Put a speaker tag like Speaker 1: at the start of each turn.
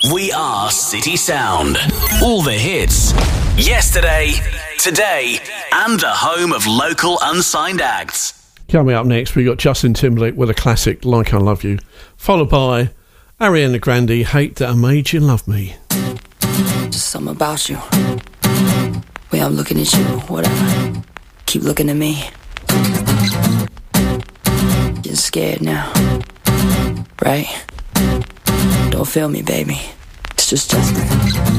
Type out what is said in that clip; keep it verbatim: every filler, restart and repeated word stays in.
Speaker 1: We are City Sound. All the hits. Yesterday, today, and the home of local unsigned acts.
Speaker 2: Coming up next, we've got Justin Timberlake with a classic, Like I Love You, followed by Ariana Grande, Hate That I Made You Love Me.
Speaker 3: Just something about you. Way I'm looking at you, whatever. Keep looking at me. Getting scared now. Right? Don't feel me, baby. It's just Justin.